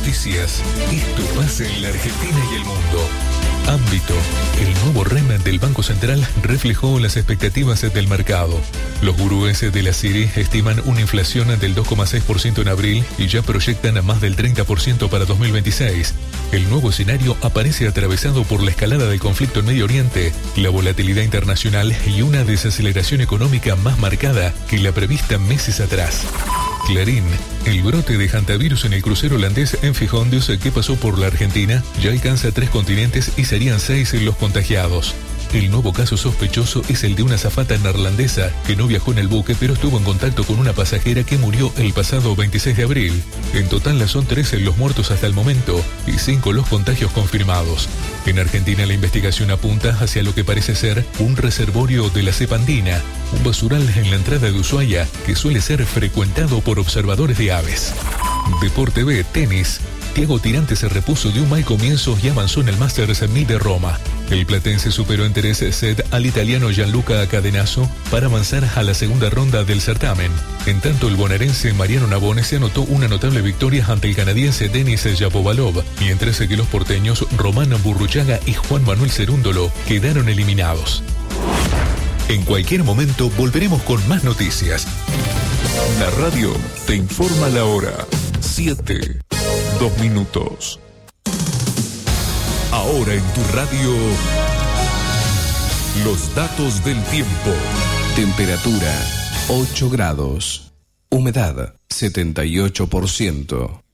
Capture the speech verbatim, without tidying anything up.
noticias. Esto pasa en la Argentina y el mundo. Ámbito. El nuevo R E M del Banco Central reflejó las expectativas del mercado. Los gurúes de la Ciri estiman una inflación del dos coma seis por ciento en abril y ya proyectan más del treinta por ciento para dos mil veintiséis. El nuevo escenario aparece atravesado por la escalada del conflicto en Medio Oriente, la volatilidad internacional y una desaceleración económica más marcada que la prevista meses atrás. Clarín. El brote de hantavirus en el crucero holandés Enfi Hondius que pasó por la Argentina ya alcanza tres continentes y serían seis los contagiados. El nuevo caso sospechoso es el de una azafata neerlandesa que no viajó en el buque pero estuvo en contacto con una pasajera que murió el pasado veintiséis de abril. En total son trece los muertos hasta el momento y cinco los contagios confirmados. En Argentina la investigación apunta hacia lo que parece ser un reservorio de la cepa andina, un basural en la entrada de Ushuaia que suele ser frecuentado por observadores de aves. Deporte B, tenis. Thiago Tirante se repuso de un mal comienzo y avanzó en el Masters mil de Roma. El platense superó en tres sets al italiano Gianluca Cadenazzo para avanzar a la segunda ronda del certamen. En tanto, el bonaerense Mariano Navone se anotó una notable victoria ante el canadiense Denis Shapovalov, mientras que los porteños Román Burruchaga y Juan Manuel Cerúndolo quedaron eliminados. En cualquier momento volveremos con más noticias. La radio te informa la hora. siete. Dos minutos. Ahora en tu radio, los datos del tiempo. Temperatura ocho grados. Humedad setenta y ocho por ciento.